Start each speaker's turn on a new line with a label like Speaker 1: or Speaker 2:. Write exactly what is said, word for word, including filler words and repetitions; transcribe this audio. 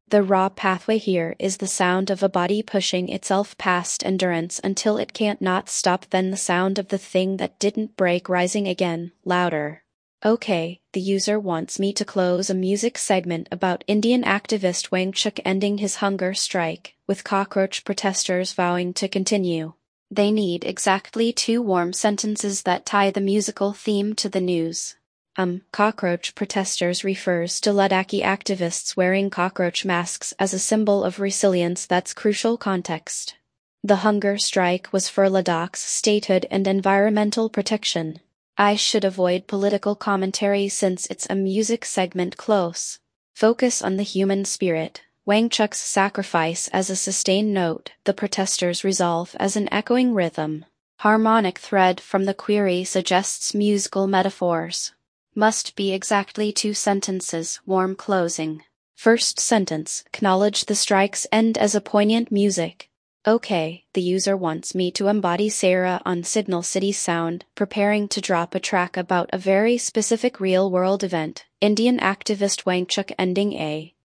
Speaker 1: The raw pathway here is the sound of a body pushing itself past endurance until it can't not stop, then the sound of the thing that didn't break rising again, louder. Okay, the user wants me to close a music segment about Indian activist Wangchuk ending his hunger strike, with cockroach protesters vowing to continue. They need exactly two warm sentences that tie the musical theme to the news. Um, cockroach protesters refers to Ladakhi activists wearing cockroach masks as a symbol of resilience. That's crucial context. The hunger strike was for Ladakh's statehood and environmental protection. I should avoid political commentary since it's a music segment. Close. Focus on the human spirit. Wangchuk's sacrifice as a sustained note, the protesters' resolve as an echoing rhythm. Harmonic thread from the query suggests musical metaphors. Must be exactly two sentences, warm closing. First sentence, acknowledge the strike's end as a poignant music. Okay, the user wants me to embody Sarah on Signal City Sound, preparing to drop a track about a very specific real-world event, Indian activist Wangchuk ending a